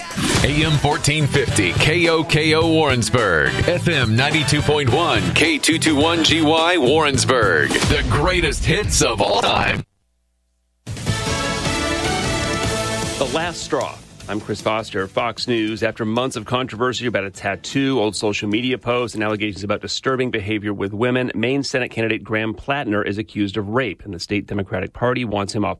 AM 1450, KOKO Warrensburg, FM 92.1, K221GY Warrensburg. The greatest hits of all time. The Last Straw. I'm Chris Foster, Fox News. After months of controversy about a tattoo, old social media posts, and allegations about disturbing behavior with women, Maine Senate candidate Graham Plattner is accused of rape, and the state Democratic Party wants him off